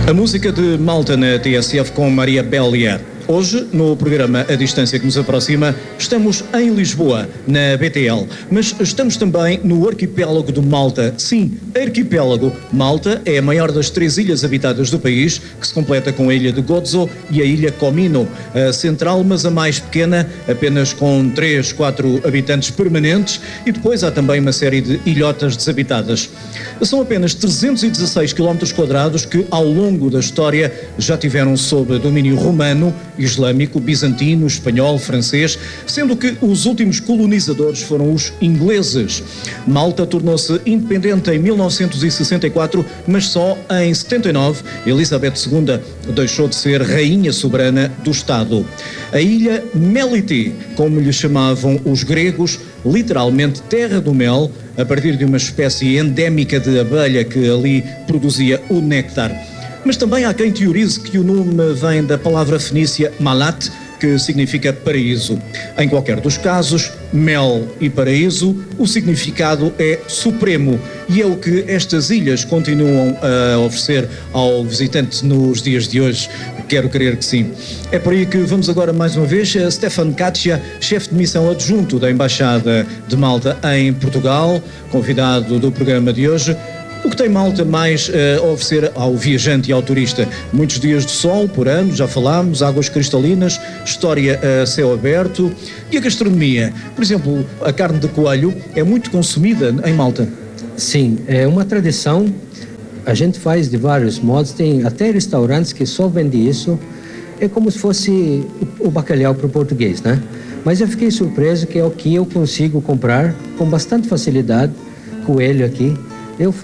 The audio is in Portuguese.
A música de Malta na TSF com Maria Bélia. Hoje, no programa A Distância que nos aproxima, estamos em Lisboa, na BTL, mas estamos também no arquipélago de Malta. Sim, arquipélago. Malta é a maior das 3 ilhas habitadas do país, que se completa com a ilha de Gozo e a ilha Comino, a central, mas a mais pequena, apenas com 3, 4 habitantes permanentes, e depois há também uma série de ilhotas desabitadas. São apenas 316 km² que, ao longo da história, já tiveram sob domínio romano, islâmico, bizantino, espanhol, francês, sendo que os últimos colonizadores foram os ingleses. Malta tornou-se independente em 1964, mas só em 79 Elizabeth II deixou de ser rainha soberana do Estado. A ilha Meliti, como lhe chamavam os gregos, literalmente terra do mel, a partir de uma espécie endémica de abelha que ali produzia o néctar. Mas também há quem teorize que o nome vem da palavra fenícia malat, que significa paraíso. Em qualquer dos casos, mel e paraíso, o significado é supremo, e é o que estas ilhas continuam a oferecer ao visitante nos dias de hoje. Quero crer que sim. É por aí que vamos agora mais uma vez a Stefan Katia, chefe de missão adjunto da Embaixada de Malta em Portugal, convidado do programa de hoje. O que tem Malta mais a oferecer ao viajante e ao turista? Muitos dias de sol por ano, já falámos, águas cristalinas, história a céu aberto e a gastronomia. Por exemplo, a carne de coelho é muito consumida em Malta. Sim, é uma tradição. A gente faz de vários modos, tem até restaurantes que só vendem isso. É como se fosse o bacalhau para o português, né? Mas eu fiquei surpreso que é o que eu consigo comprar com bastante facilidade, coelho aqui. Eu